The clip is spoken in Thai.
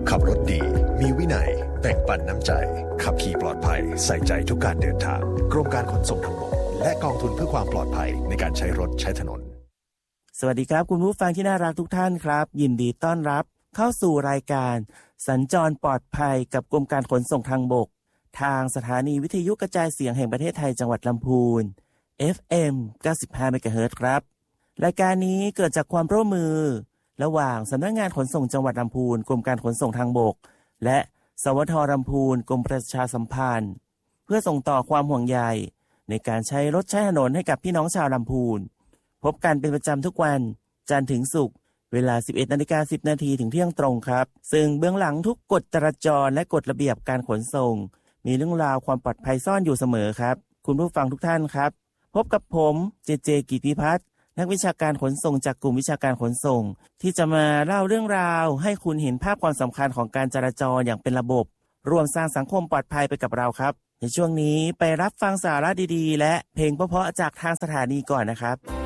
ขับรถดีมีวินัยแบ่งปันน้ำใจขับขี่ปลอดภัยใส่ใจทุกการเดินทางกรมการขนส่งทางบกและกองทุนเพื่อความปลอดภัยในการใช้รถใช้ถนนสวัสดีครับคุณผู้ฟังที่น่ารักทุกท่านครับยินดีต้อนรับเข้าสู่รายการสัญจรปลอดภัยกับกรมการขนส่งทางบกทางสถานีวิทยุกระจายเสียงแห่งประเทศไทยจังหวัดลำพูน FM 95 เมกะเฮิรตซ์ครับรายการนี้เกิดจากความร่วมมือระหว่างสำนักงานขนส่งจังหวัดลำพูนกรมการขนส่งทางบกและสวทลำพูนกรมประชาสัมพันธ์เพื่อส่งต่อความห่วงใยในการใช้รถใช้ถนนให้กับพี่น้องชาวลำพูนพบกันเป็นประจำทุกวันจันทร์ถึงศุกร์เวลา 11:10 น.ถึงเที่ยงตรงครับซึ่งเบื้องหลังทุกกฎจราจรและกฎระเบียบการขนส่งมีเรื่องราวความปลอดภัยซ่อนอยู่เสมอครับคุณผู้ฟังทุกท่านครับพบกับผมเจกิติพัฒน์นักวิชาการขนส่งจากกลุ่มวิชาการขนส่งที่จะมาเล่าเรื่องราวให้คุณเห็นภาพความสำคัญของการจราจรอย่างเป็นระบบรวมสร้างสังคมปลอดภัยไปกับเราครับในช่วงนี้ไปรับฟังสาระดีๆและเพลงเพราะๆจากทางสถานีก่อนนะครับ